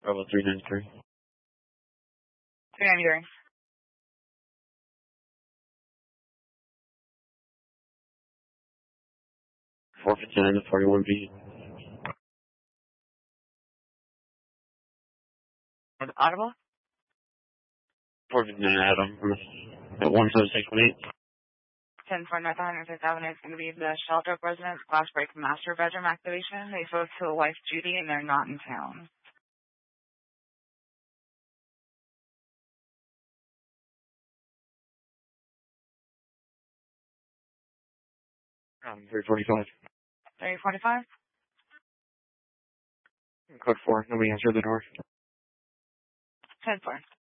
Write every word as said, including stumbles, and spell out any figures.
Bravo three ninety-three. three ninety-three. four fifty-nine to forty-one B. Audible? four fifty-nine Adam. At one seven six one eight. ten four North one hundred fifth Avenue is going to be the shelter of residence slash break master bedroom activation. They spoke to a wife, Judy, and they're not in town. Um, three forty-five. three forty-five? Code four. Nobody answered the door. ten four.